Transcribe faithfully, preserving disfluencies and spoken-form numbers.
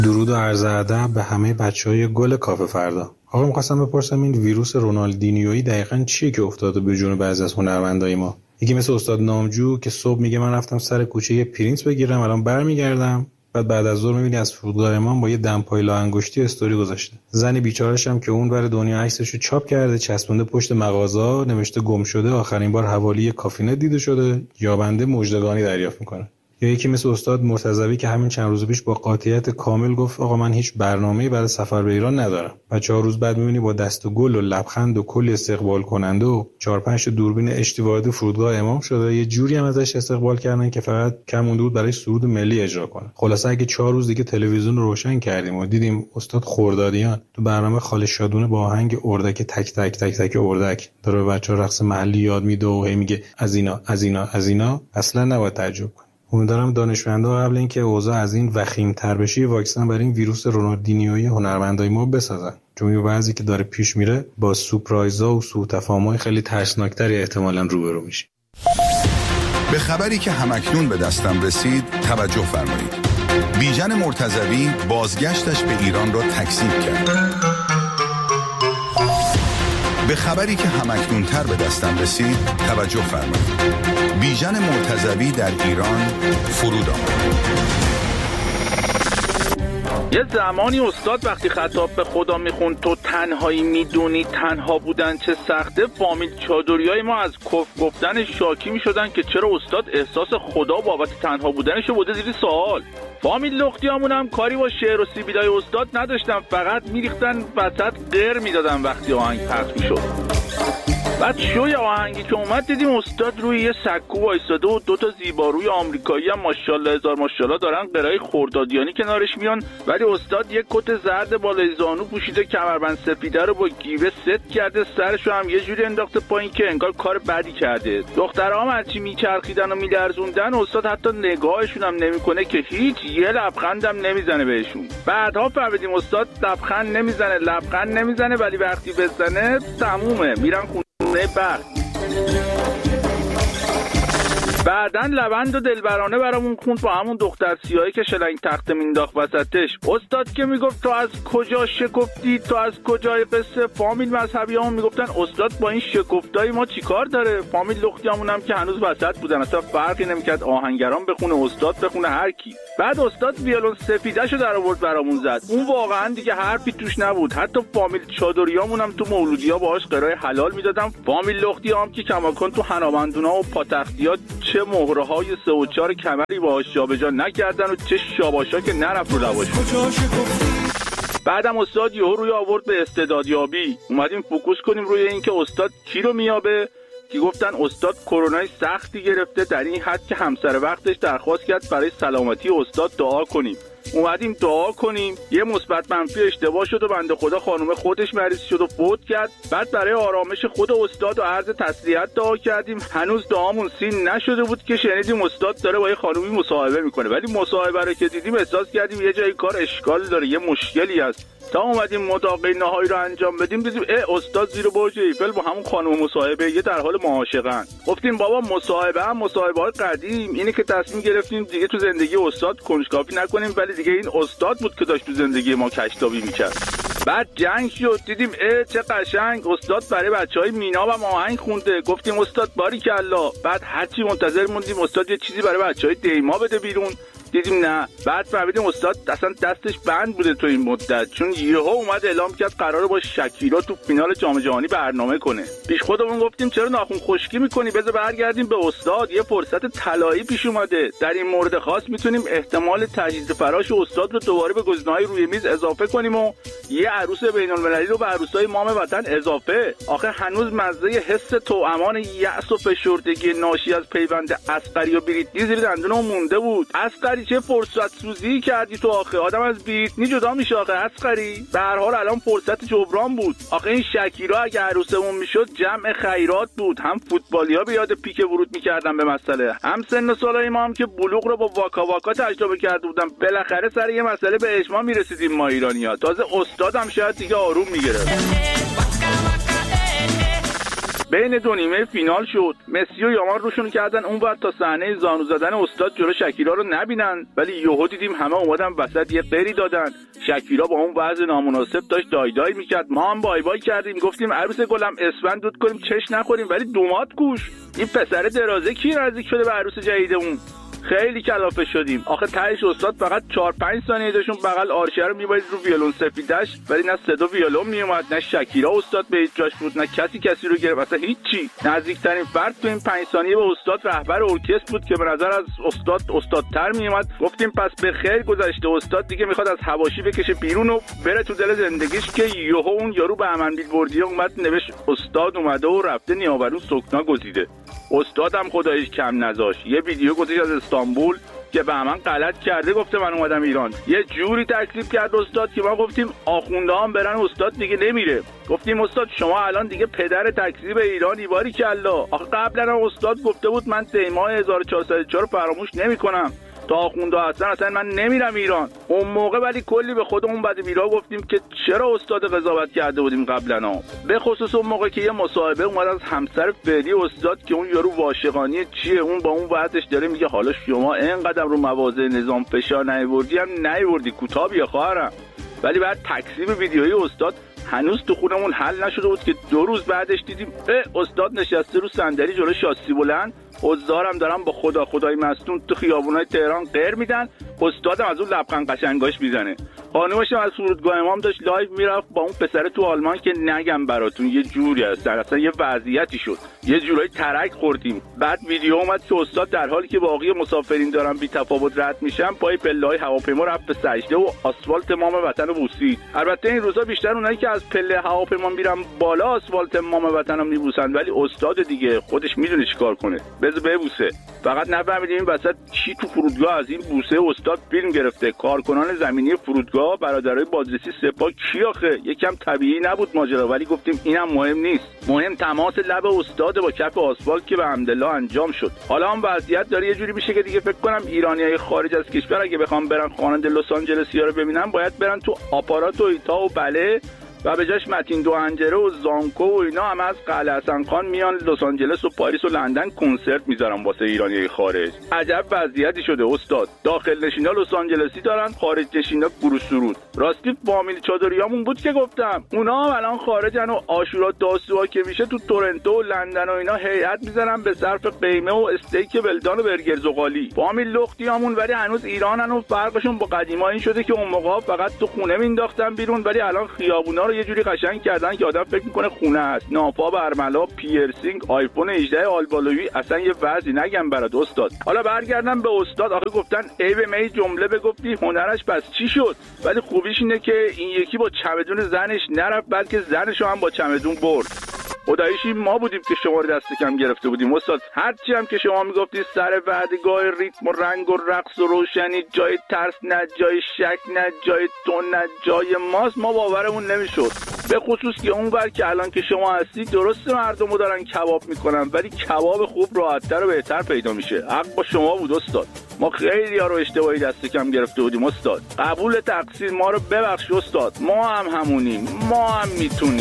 درود و عرض ادب به همه بچهای گل کافه فردا. آقا می‌خواستم بپرسم این ویروس رونالدینیویی دقیقاً چیه که افتاده به جون بعضی از هنرمندای ما؟ یکی مثل استاد نامجو که صبح میگه من رفتم سر کوچه یه پرینت بگیرم الان برمیگردم، بعد بعد از ظهر میبینی از فرودگاه امام با یه دمپای لا انگشتی استوری گذاشته. زنی بیچاره‌ش هم که اون ور دنیا عکسشو چاپ کرده چسبونده پشت مغازه، نوشته گم شده آخرین بار حوالی کافینت دیده شده، یابنده مژدگانی دریافت میکنه. یا یکی مثل استاد مرتضوی که همین چند روز پیش با قاطعیت کامل گفت آقا من هیچ برنامه‌ای برای سفر به ایران ندارم. و چهار روز بعد می‌بینی با دست و گل و لبخند و کلی استقبال کننده و چهار پنج تا دوربین اشتی وارد فرودگاه امام شده. یه جوری هم ازش استقبال کردن که فقط کم مونده بود برای سرود ملی اجرا کنه. خلاصه اگه چهار روز دیگه تلویزیون رو روشن کردیم و دیدیم استاد خردادیان تو برنامه خاله شادونه با آهنگ اردک تک تک تک تک اردک داره به بچه‌ها رقص محلی یاد میده و هی میگه از اینا از اینا از اینا، اصلا نباید تعجب کنیم. امیدوارم دانشمندا قبل اینکه اوضاع از این وخیم‌تر بشه واکسن برای این ویروس رونالدینیویی هنرمندای ما بسازن، چون یه وضعی که داره پیش میره با سورپرایزها و سوء تفاهم‌های خیلی ترسناکتری احتمالاً روبرو میشه. به خبری که همکنون به دستم رسید توجه فرمایید. بیژن مرتضوی بازگشتش به ایران را تکذیب کرد. به خبری که همکنون تر به دستم رسید توجه فرمایید. بیژن مرتضوی در ایران فرود آمد. یه زمانی استاد وقتی خطاب به خدا میخوند تو تنهایی میدونی تنها بودن چه سخته، فامیل چادریای ما از کف گفتن شاکی میشدن که چرا استاد احساس خدا بابت تنها بودنشو بوده زیر سوال. فامیل لختیامون هم کاری با شعر و سیبیلای استاد نداشتن، فقط میریختن وسط غیر میدادن وقتی آهنگ پخش میشد. بعد شوی آهنگی که اومد دیدیم استاد روی یه سکو وایساده و دو تا زیباروی آمریکایی هم ماشاءالله هزار ماشاءالله دارن قرای خردادیانی کنارش میان، ولی استاد یک کت زرد بالای زانو پوشیده، کمربند سفیده رو با گیوه ست کرده، سرشو هم یه جوری انداخته پایین که انگار کار بدی کرده. دخترها هم هرچی میچرخیدن و میلرزوندن استاد حتی نگاهشون هم نمیکنه که هیچ یه لبخندم نمیزنه بهشون. بعدها فهمیدیم استاد لبخند نمیزنه لبخند نمیزنه ولی وقتی بزنه تمومه، میرن خونه بخت. بعدن لبند و دلبرانه برامون خوند با همون دختر سیاهی که شلنگ تخته مینداخت وسطش. استاد که میگفت تو از کجا شکفتی، تو از کجای قصه. فامیل مذهبی همون میگفتن استاد با این شکفتای ما چیکار داره. فامیل لختیامون هم که هنوز وسط بودن، اصلا فرقی نمیکرد آهنگران بخونه استاد بخونه هر کی. بعد استاد ویولون سفیدهشو در آورد برامون زد، اون واقعا دیگه حرفی توش نبود. حتی فامیل چادریامون هم تو مولودی‌ها باهاش قرای حلال میدادن. فامیل لختیام که کماکان تو حنابندونا و پاتختی‌ها چه مهره‌های سه و چهار کمری باهاش جابجا نکردن و چه شاباشا که نرفت رو لباش. بعدم استاد یهو روی آورد به استعدادیابی. اومدیم فوکوس کنیم روی این که استاد کی رو میابه، که گفتن استاد کرونای سختی گرفته در این حد که همسر وقتش درخواست کرد برای سلامتی استاد دعا کنیم. اومدیم دعا کنیم، یه مثبت منفی اشتباه شد و بنده خدا خانم خودش مریض شد و فوت کرد. بعد برای آرامش خود استاد و عرض تسلیت دعا کردیم. هنوز دعامون سین نشده بود که شنیدیم استاد داره با یه خانومی مصاحبه میکنه، ولی مصاحبه رو که دیدیم احساس کردیم یه جای کار اشکال داره، یه مشکلی هست. تا اومدیم مداقه نهایی رو انجام بدیم دیدیم اه استاد زیر برج ایفل با همون خانم مصاحبه یه در حال معاشقن. گفتیم بابا مصاحبه هم مصاحبه‌های قدیم، اینه که تصمیم گرفتیم دیگه تو زندگی استاد کنجکاوی نکنیم، ولی دیگه این استاد بود که داشت تو زندگی ما کشتابی میکرد. بعد جنگ شد، دیدیم اه چه قشنگ استاد برای بچهای مینا و آهنگ خونده. گفتیم استاد باریکالله. بعد هرچی منتظر موندیم استاد یه چیزی برای بچهای دیما بده بیرون، دیدیم نه. بعد فهمیدیم استاد اصلا دستش بند بوده تو این مدت، چون یهو اومد اعلام کرد قراره با شکیرا تو فینال جام جهانی برنامه کنه. پیش خودمون گفتیم چرا ناخن خشکی میکنی، بذار برگردیم به استاد، یه فرصت طلایی پیش اومده. در این مورد خاص میتونیم احتمال تجهیز فراش استاد رو دوباره به گزینه‌های روی میز اضافه کنیم و یه عروس بین‌المللی رو به عروسای مام وطن اضافه. آخه هنوز مزه حس توامان یأس و فشردگی ناشی از پیوند اصغری و بریتنی زیر دندونم مونده بود. اصغری چه فرصت سوزی کردی تو، آخه آدم از بریتنی جدا میشه آخه اصغری. به هر حال الان فرصت جبران بود. آخه این شکیرا اگه عروسمون میشد جمع خیرات بود، هم فوتبالیا به یاد پیک ورود میکردن به مسئله، هم سن و سالای ما هم که بلوغ رو با واکا واکا تجربه کرده بودن. بالاخره سر یه مسئله به اجماع میرسیدیم ما ایرانی‌ها. تازه استادم شاید دیگه آروم میگرفت. بین دو نیمه فینال شد. مسی و یامان روشون کردن اونور تا صحنه زانو زدن استاد جلو شکیرا رو نبینن، ولی یهو دیدیم همه اومدن وسط یه قری دادن. شکیرا با اون وضع نامناسب داشت دای دای میکرد. ما هم بای بای کردیم، گفتیم عروس گلم اسفند دود کنیم چش نخوریم، ولی دومات کوش. این پسر درازه کی نزدیک شده به عروس جدیدمون؟ خیلی کلافه شدیم. آخه تهش استاد فقط چهار پنج ثانیه داشون بغل آرشه رو میبرید رو ویولون سفیدش، ولی نه صدا ویولون میومد، نه شکیرا استاد به هیچ جاش بود، نه کسی کسی رو گرفت، اصلا هیچی. نزدیکترین فرد تو این پنج ثانیه به استاد رهبر ارکستر بود که به نظر از استاد استادتر میومد. گفتیم پس به خیر گذشته، استاد دیگه میخواد از حواشی بکشه بیرون و بره تو دل زندگیش، که یهو اون یارو به امن بیلبوردی اومد نوشت استاد اومده و رفته نیاورون سکنا گزیده. استادم خداییش کم نذاشت، یه ویدیو گذاشت از استانبول که به من غلط کرده، گفته من اومدم ایران. یه جوری تکلیف کرد استاد که ما گفتیم آخونده هم برن، استاد دیگه نمیره. گفتیم استاد شما الان دیگه پدر تکذیب ایرانی، باری کلا. آخه قبلا استاد گفته بود من دیماه هزار و چهارصد و چهار رو فراموش نمی‌کنم، تا آخونده هستن اصلا من نمیرم ایران. اون موقع ولی کلی به خودمون بد بیرا گفتیم که چرا استاد قضاوت کرده بودیم قبلا. به خصوص اون موقع که یه مصاحبه اومد از همسر فعلی استاد که اون یارو عاشقانه چیه، اون با اون وقتش داره میگه حالا شما اینقدر رو مواضع نظام فشار نیاوردی هم نیاوردی کوتاه بیا خواهرم. ولی بعد تکذیب ویدیویی استاد هنوز تو خونمون حل نشده بود که دو روز بعدش دیدیم استاد نشسته رو صندلی جلوی شاسی بلند، حضارم دارن با خدا خدای مستون تو خیابونای تهران غیر میدن، استادم از اون لبخند قشنگاش میزنه. خانومش از فرودگاه امام داشت لایو میرفت با اون پسر تو آلمان که نگم براتون یه جوری هست، اصلا یه وضعیتی شد، یه جورایی ترک خوردیم. بعد ویدیو اومد که استاد در حالی که باقی مسافرین دارن بی تفاوت رد میشن پای پله‌های هواپیما رفت به سجده و آسفالت مام وطن رو بوسید. البته این روزا بیشتر اونایی که از پله هواپیما میرن بالا آسفالت مام وطن رو میبوسن، ولی استاد دیگه خودش میدونه چیکار کنه، بذار ببوسه. فقط نفهمیدیم این وسط چی تو فرودگاه از این بوسه استاد فیلم گرفته. کارکنان زمینی فرودگاه برادرای بازرسی سپاه کی آخه؟ یکم طبیعی نبود ماجرا، ولی گفتیم اینم مهم نیست، مهم تماس لب استاد با کف آسفالت که به حمدالله انجام شد. حالا هم وضعیت داره یه جوری میشه که دیگه فکر کنم ایرانیای خارج از کشور اگه بخوام برن خواننده لس آنجلسیا رو ببینن باید برن تو آپارات و ایتا و بله و به جاش متین دو انجره و زانکو و اینا هم از قلعه حسن خان میان لس آنجلس و پاریس و لندن کنسرت میذارن واسه ایرانیای خارج. عجب وضعیتی شده استاد. داخل نشینا لس آنجلسی دارن، خارج نشینا گروه سرود. راستی فامیل چادریامون بود که گفتم اونا هم الان خارجن و عاشورا داسوها که میشه تو تورنتو و لندن و اینا هیئت میذارن به صرف قیمه و استیک ولدان و برگر زغالی. فامیل لختیامون ولی هنوز ایرانن و فرقشون با قدیما این شده که اون موقع فقط تو خونه مینداختن بیرون، ولی الان خیابونا یه جوری قشنگ کردن که آدم فکر میکنه خونه است. نافا، برملا، پیرسینگ، آیفون هجده آلبالویی، اصلا یه وضعی نگم برات استاد. حالا برگردم به استاد. آخه گفتن ای به می جمله بگفتی هنرش پس چی شد؟ ولی خوبیش اینه که این یکی با چمدون زنش نرفت بلکه زنشو هم با چمدون برد. خداییش ما بودیم که شما رو دست کم گرفته بودیم استاد. هرچی هم که شما میگفتی سر وعدگاه ریتم و رنگ و رقص و روشنی، جای ترس نه، جای شک نه، جای تو نه، جای ماست، ما باورمون نمیشد. به خصوص که اونور که الان که شما هستی درسته مردمو دارن کباب میکنن، ولی کباب خوب راحت‌تر و بهتر پیدا میشه. حق با شما بود استاد. ما خیلی ها رو اشتباهی دست کم گرفته بودیم استاد. قبول تقصیر، ما رو ببخش استاد. ما هم همونیم، ما هم میتونیم.